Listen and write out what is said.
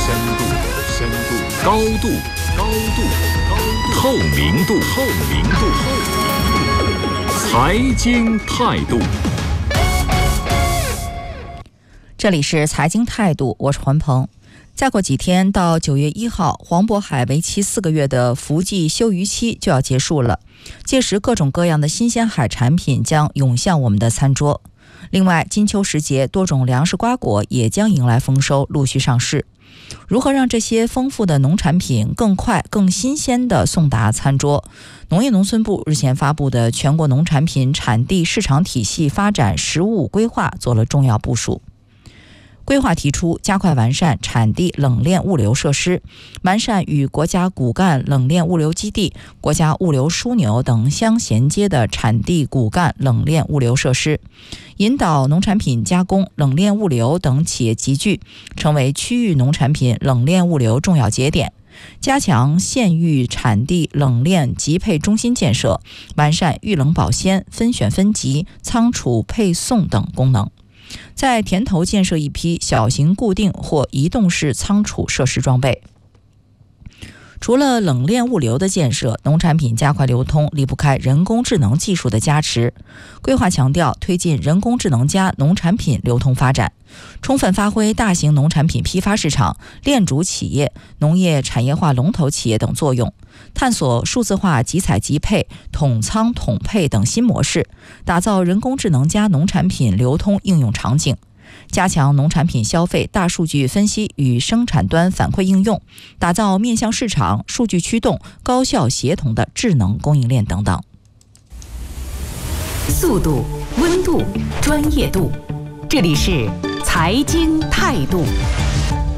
高度，透明度，财经态度。 这里是财经态度，我是环鹏。再过几天到9月1号，黄渤海为期4个月的伏季休渔期就要结束了，届时各种各样的新鲜海产品将涌向我们的餐桌。另外，金秋时节，多种粮食瓜果也将迎来丰收，陆续上市。如何让这些丰富的农产品更快、更新鲜地送达餐桌？农业农村部日前发布的全国农产品产地市场体系发展15规划做了重要部署。规划提出，加快完善产地冷链物流设施，完善与国家骨干冷链物流基地、国家物流枢纽等相衔接的产地骨干冷链物流设施，引导农产品加工、冷链物流等企业集聚，成为区域农产品冷链物流重要节点，加强县域产地冷链集配中心建设，完善预冷保鲜、分选分级、仓储配送等功能。在田头建设一批小型固定或移动式仓储设施装备。除了冷链物流的建设，农产品加快流通离不开人工智能技术的加持。规划强调推进人工智能加农产品流通发展，充分发挥大型农产品批发市场、链主企业、农业产业化龙头企业等作用，探索数字化集采集配、统仓统配等新模式，打造人工智能加农产品流通应用场景，加强农产品消费大数据分析与生产端反馈应用，打造面向市场、数据驱动、高效协同的智能供应链等等。 速度、温度、专业度，这里是财经态度。